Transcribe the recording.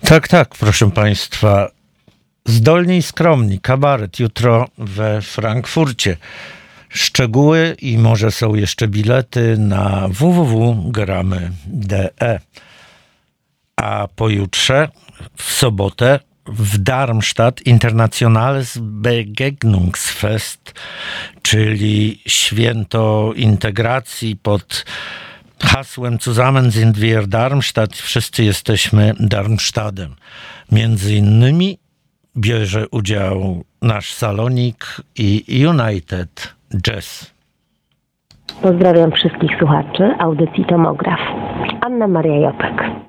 Tak, tak, proszę Państwa. Zdolni i skromni, kabaret jutro we Frankfurcie. Szczegóły i może są jeszcze bilety na www.gramy.de. A pojutrze, w sobotę, w Darmstadt Internationales Begegnungsfest, czyli święto integracji pod hasłem Zusammen sind wir Darmstadt. Wszyscy jesteśmy Darmstadtem. Między innymi bierze udział nasz Salonik i United Jazz. Pozdrawiam wszystkich słuchaczy audycji Tomograf. Anna Maria Jopek.